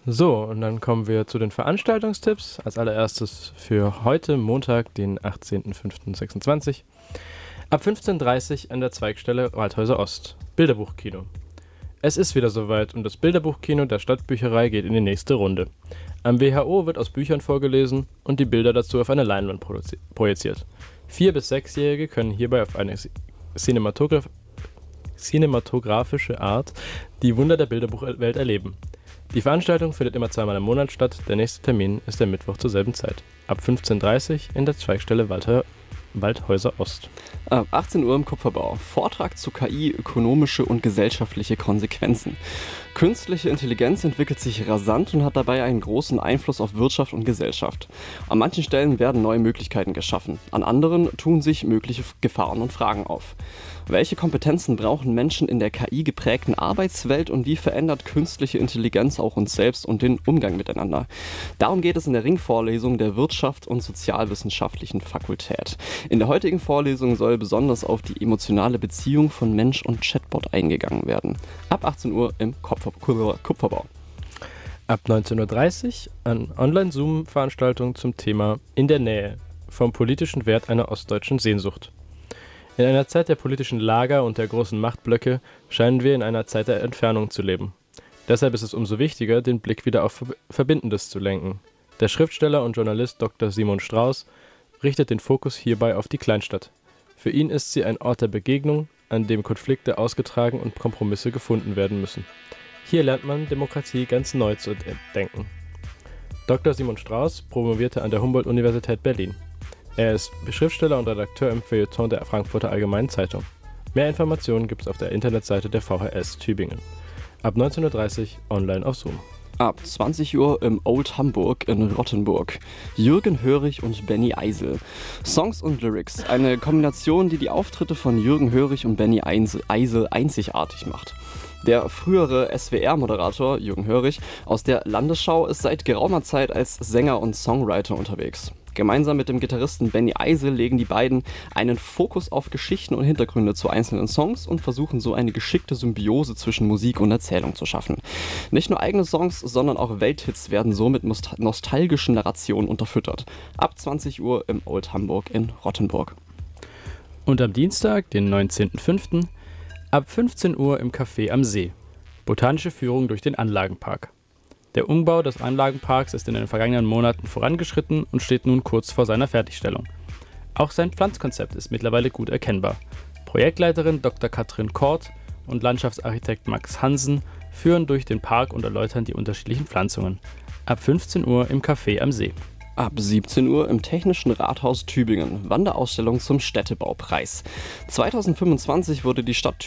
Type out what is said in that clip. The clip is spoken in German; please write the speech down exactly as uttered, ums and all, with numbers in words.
So, und dann kommen wir zu den Veranstaltungstipps. Als allererstes für heute, Montag, den achtzehnten fünften sechsundzwanzig. Ab fünfzehn Uhr dreißig an der Zweigstelle Waldhäuser Ost. Bilderbuchkino. Es ist wieder soweit und das Bilderbuchkino der Stadtbücherei geht in die nächste Runde. Am W H O wird aus Büchern vorgelesen und die Bilder dazu auf eine Leinwand projizi- projiziert. Vier- bis Sechsjährige können hierbei auf eine Cinematograf- cinematografische Art die Wunder der Bilderbuchwelt erleben. Die Veranstaltung findet immer zweimal im Monat statt. Der nächste Termin ist der Mittwoch zur selben Zeit. Ab fünfzehn Uhr dreißig in der Zweigstelle Waldhä- Waldhäuser Ost. Ab achtzehn Uhr im Kupferbau. Vortrag zu K I, ökonomische und gesellschaftliche Konsequenzen. Künstliche Intelligenz entwickelt sich rasant und hat dabei einen großen Einfluss auf Wirtschaft und Gesellschaft. An manchen Stellen werden neue Möglichkeiten geschaffen, an anderen tun sich mögliche Gefahren und Fragen auf. Welche Kompetenzen brauchen Menschen in der K I-geprägten Arbeitswelt und wie verändert künstliche Intelligenz auch uns selbst und den Umgang miteinander? Darum geht es in der Ringvorlesung der Wirtschafts- und Sozialwissenschaftlichen Fakultät. In der heutigen Vorlesung soll besonders auf die emotionale Beziehung von Mensch und Chatbot eingegangen werden. Ab achtzehn Uhr im Kupfer- Kupferbau. Ab neunzehn Uhr dreißig an Online-Zoom-Veranstaltung zum Thema In der Nähe vom politischen Wert einer ostdeutschen Sehnsucht. In einer Zeit der politischen Lager und der großen Machtblöcke scheinen wir in einer Zeit der Entfernung zu leben. Deshalb ist es umso wichtiger, den Blick wieder auf Verbindendes zu lenken. Der Schriftsteller und Journalist Doktor Simon Strauß richtet den Fokus hierbei auf die Kleinstadt. Für ihn ist sie ein Ort der Begegnung, an dem Konflikte ausgetragen und Kompromisse gefunden werden müssen. Hier lernt man, Demokratie ganz neu zu denken. Doktor Simon Strauß promovierte an der Humboldt-Universität Berlin. Er ist Schriftsteller und Redakteur im Feuilleton der Frankfurter Allgemeinen Zeitung. Mehr Informationen gibt es auf der Internetseite der V H S Tübingen. Ab neunzehn Uhr dreißig online auf Zoom. Ab zwanzig Uhr im Old Hamburg in Rottenburg. Jürgen Hörig und Benny Eisel. Songs und Lyrics. Eine Kombination, die die Auftritte von Jürgen Hörig und Benny Eisel einzigartig macht. Der frühere S W R-Moderator Jürgen Hörig aus der Landesschau ist seit geraumer Zeit als Sänger und Songwriter unterwegs. Gemeinsam mit dem Gitarristen Benny Eisel legen die beiden einen Fokus auf Geschichten und Hintergründe zu einzelnen Songs und versuchen so eine geschickte Symbiose zwischen Musik und Erzählung zu schaffen. Nicht nur eigene Songs, sondern auch Welthits werden so mit nost- nostalgischen Narrationen unterfüttert. Ab zwanzig Uhr im Old Hamburg in Rottenburg. Und am Dienstag, den neunzehnten fünften ab fünfzehn Uhr im Café am See. Botanische Führung durch den Anlagenpark. Der Umbau des Anlagenparks ist in den vergangenen Monaten vorangeschritten und steht nun kurz vor seiner Fertigstellung. Auch sein Pflanzkonzept ist mittlerweile gut erkennbar. Projektleiterin Doktor Katrin Kort und Landschaftsarchitekt Max Hansen führen durch den Park und erläutern die unterschiedlichen Pflanzungen. Ab fünfzehn Uhr im Café am See. Ab siebzehn Uhr im Technischen Rathaus Tübingen. Wanderausstellung zum Städtebaupreis. zweitausendfünfundzwanzig wurde die Stadt